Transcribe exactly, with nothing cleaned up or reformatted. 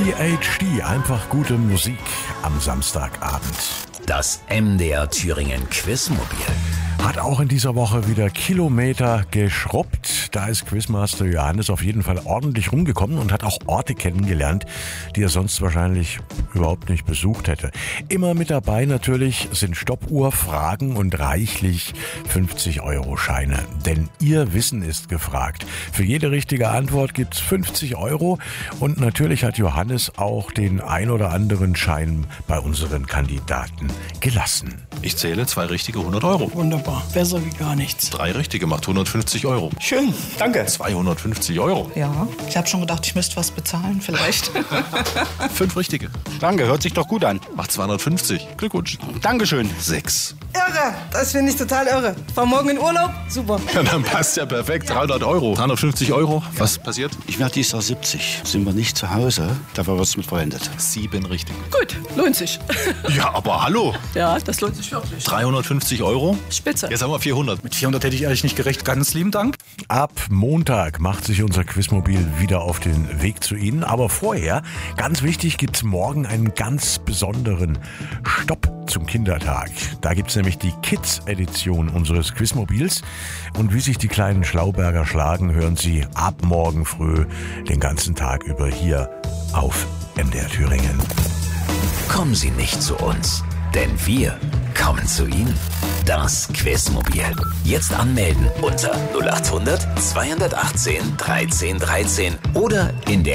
P H D, einfach gute Musik am Samstagabend. Das M D R Thüringen Quizmobil hat auch in dieser Woche wieder Kilometer geschrubbt. Da ist Quizmaster Johannes auf jeden Fall ordentlich rumgekommen und hat auch Orte kennengelernt, die er sonst wahrscheinlich überhaupt nicht besucht hätte. Immer mit dabei natürlich sind Stoppuhr-Fragen und reichlich fünfzig-Euro-Scheine. Denn Ihr Wissen ist gefragt. Für jede richtige Antwort gibt's fünfzig Euro und natürlich hat Johannes auch den ein oder anderen Schein bei unseren Kandidaten gelassen. Ich zähle zwei richtige hundert Euro. Wunderbar. Besser wie gar nichts. Drei richtige macht hundertfünfzig Euro. Schön, danke. zweihundertfünfzig Euro. Ja, ich habe schon gedacht, ich müsste was bezahlen, vielleicht. Fünf richtige. Danke, hört sich doch gut an. Macht zweihundertfünfzig. Glückwunsch. Dankeschön. Sechs. Irre, das finde ich total irre. Fahr morgen in Urlaub, super. Ja, dann passt ja perfekt. dreihundert Euro. dreihundertfünfzig Euro. Was passiert? Ich werde dieses Jahr siebzig. Sind wir nicht zu Hause, dafür wird es mit verwendet. Sieben richtige. Gut, lohnt sich. Ja, aber hallo. Ja, das lohnt sich wirklich. dreihundertfünfzig Euro. Spitze. Jetzt haben wir vierhundert. Mit vierhundert hätte ich ehrlich nicht gerecht. Ganz lieben Dank. Ab Montag macht sich unser Quizmobil wieder auf den Weg zu Ihnen. Aber vorher, ganz wichtig, gibt's morgen einen ganz besonderen Stopp zum Kindertag. Da gibt's nämlich die Kids-Edition unseres Quizmobils. Und wie sich die kleinen Schlauberger schlagen, hören Sie ab morgen früh den ganzen Tag über hier auf M D R Thüringen. Kommen Sie nicht zu uns, denn wir kommen zu Ihnen. Das Quizmobil. Jetzt anmelden unter null acht hundert zweihundertachtzehn dreizehn dreizehn oder in der